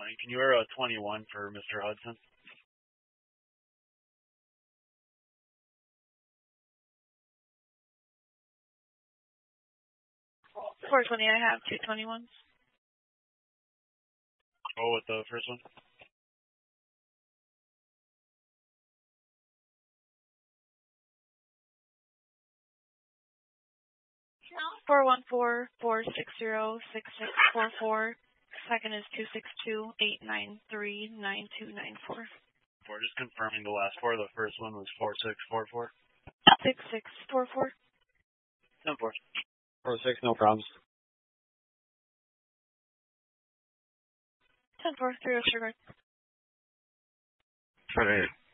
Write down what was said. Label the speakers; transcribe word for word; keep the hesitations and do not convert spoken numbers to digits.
Speaker 1: morning. Can you wear a twenty-one for Mister Hudson?
Speaker 2: four twenty, I have two twenty-ones.
Speaker 1: Oh, with the first one?
Speaker 2: four one four, four six zero, six six four four. Second is two six two, eight nine three, nine two nine four.
Speaker 1: We're just confirming the last four. The first one was four six four four.
Speaker 2: six six four four.
Speaker 1: ten four.
Speaker 3: four six, no problems.
Speaker 2: ten four, three oh sugar.
Speaker 3: Try to